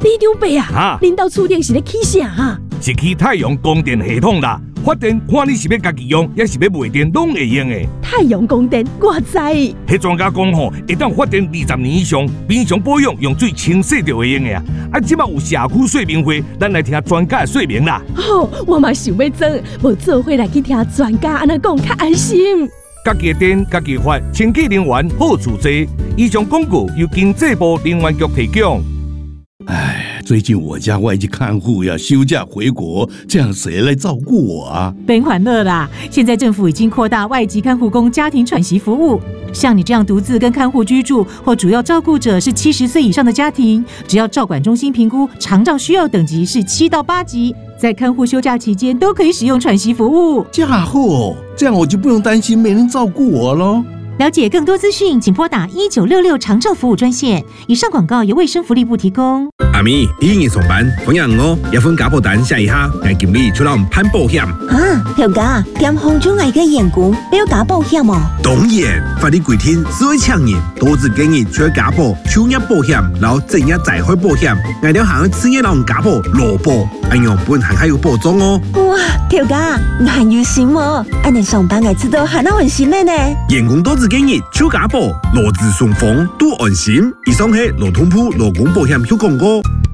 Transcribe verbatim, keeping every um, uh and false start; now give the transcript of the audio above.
李长伯啊， 啊， 恁兜厝顶是咧起啥啊？ 是起太阳光电系统啦。发电看你是要家己用，还是要卖电，拢会用的。 太阳光电，我知。 迄专家讲吼，会当发电二十年以上，平常保养用水清洗就会用的啊。啊，即马有社区说明会，咱来听专家的说明啦。 好、哦，我嘛想要做，无做伙来去听专家安那讲，较安心。 家己的电，家己发，清洁能源好处多。以上广告由经济部能源局提供。 唉，最近我家外籍看护要休假回国，这样谁来照顾我啊？ 别欢乐啦！现在政府已经扩大外籍看护工家庭喘息服务，像你这样独自跟看护居住，或主要照顾者是七十岁以上的家庭，只要照管中心评估长照需要等级是七到八级，在看护休假期间都可以使用喘息服务。 家伙，这样我就不用担心没人照顾我咯。 了解更多资讯，请拨打一九六六长照服务专线。以上广告由卫生福利部提供。 阿咪，你今日上班，朋友我也分家保单写一下，我经理出来攀保险。 啊，条家，点风中爱个员工没有加保险哦？ 当然，法律规定，所有厂人都只建议除加保、就业保险，然后正业再开保险，挨了行职业让加保、劳保，哎样本行还有保障哦。 哇，条家，你很有心哦，按你上班爱知道还那很心的呢。 员工都只建议除加保，劳资双方都安心。以上係劳通部劳工保險局廣告。